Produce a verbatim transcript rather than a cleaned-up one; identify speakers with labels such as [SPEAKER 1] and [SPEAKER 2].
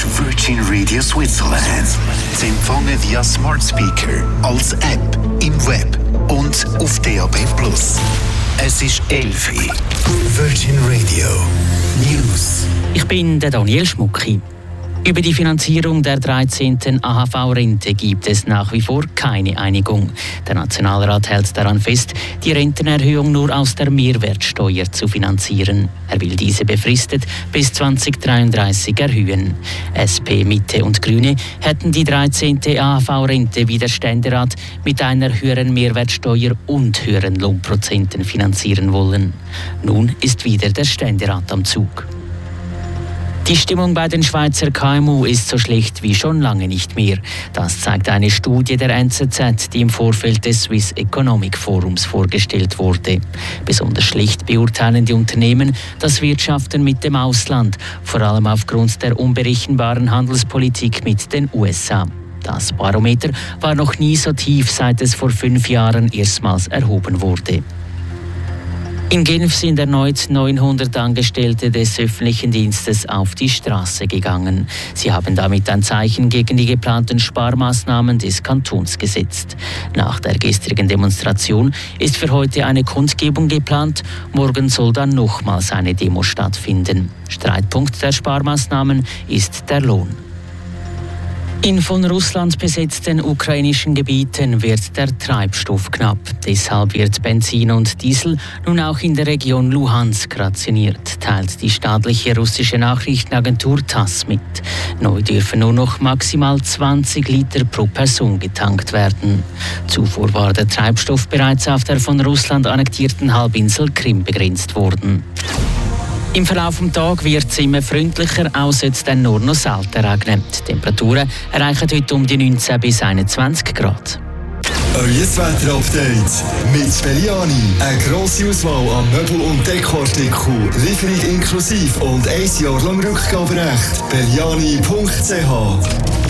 [SPEAKER 1] ist Virgin Radio Switzerland. Sie empfangen via Smart Speaker, als App, im Web und auf D A B plus. Es ist elf Uhr. Virgin Radio News.
[SPEAKER 2] Ich bin der Daniel Schmucki. Über die Finanzierung der dreizehnten A H V-Rente gibt es nach wie vor keine Einigung. Der Nationalrat hält daran fest, die Rentenerhöhung nur aus der Mehrwertsteuer zu finanzieren. Er will diese befristet bis zweitausenddreiunddreißig erhöhen. S P, Mitte und Grüne hätten die dreizehnte A H V-Rente wie der Ständerat mit einer höheren Mehrwertsteuer und höheren Lohnprozenten finanzieren wollen. Nun ist wieder der Ständerat am Zug. Die Stimmung bei den Schweizer K M U ist so schlecht wie schon lange nicht mehr. Das zeigt eine Studie der N Z Z, die im Vorfeld des Swiss Economic Forums vorgestellt wurde. Besonders schlecht beurteilen die Unternehmen das Wirtschaften mit dem Ausland, vor allem aufgrund der unberechenbaren Handelspolitik mit den U S A. Das Barometer war noch nie so tief, seit es vor fünf Jahren erstmals erhoben wurde. In Genf sind erneut neunhundert Angestellte des öffentlichen Dienstes auf die Straße gegangen. Sie haben damit ein Zeichen gegen die geplanten Sparmaßnahmen des Kantons gesetzt. Nach der gestrigen Demonstration ist für heute eine Kundgebung geplant. Morgen soll dann nochmals eine Demo stattfinden. Streitpunkt der Sparmaßnahmen ist der Lohn. In von Russland besetzten ukrainischen Gebieten wird der Treibstoff knapp. Deshalb wird Benzin und Diesel nun auch in der Region Luhansk rationiert, teilt die staatliche russische Nachrichtenagentur TASS mit. Neu dürfen nur noch maximal zwanzig Liter pro Person getankt werden. Zuvor war der Treibstoff bereits auf der von Russland annektierten Halbinsel Krim begrenzt worden. Im Verlauf des Tages wird es immer freundlicher, außer es dann nur noch selten regnet. Die Temperaturen erreichen heute um die neunzehn bis einundzwanzig Grad.
[SPEAKER 3] Euer Wetter-Update mit Belliani. Eine grosse Auswahl an Möbel- und Dekoartikeln. Lieferung inklusive und ein Jahr lang Rückgaberecht. belliani punkt c h